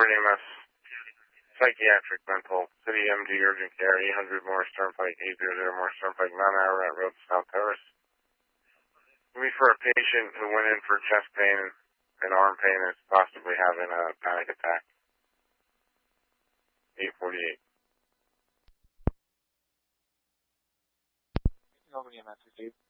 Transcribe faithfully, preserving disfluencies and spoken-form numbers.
E M S. Psychiatric mental. City M D urgent care. eight hundred Morris Turnpike. eight hundred Morris Turnpike. Mount Ararat Road, South Terrace. Me for a patient who went in for chest pain and arm pain and is possibly having a panic attack. eight forty-eight. Nobody in that